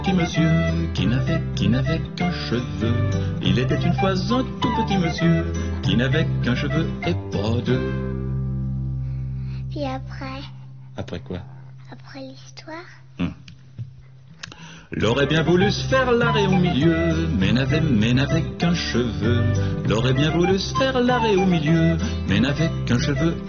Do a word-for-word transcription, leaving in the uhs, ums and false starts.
petit monsieur qui n'avait, qui n'avait qu'un cheveu. Il était une fois un tout petit monsieur qui n'avait qu'un cheveu et pas deux. Puis après, Après quoi? après l'histoire, hum. L'aurait bien voulu se faire l'arrêt au milieu, mais n'avait, mais n'avait qu'un cheveu. L'aurait bien voulu se faire l'arrêt au milieu, mais n'avait qu'un cheveu